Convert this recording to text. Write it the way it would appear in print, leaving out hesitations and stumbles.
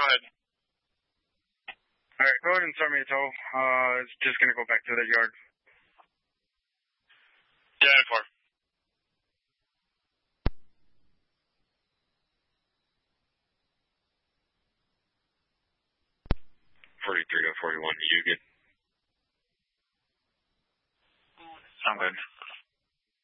ahead. Alright, go ahead and start me a tow. It's just going to go back to the yard. Yeah, 4. $43 to $41, you good? I'm good.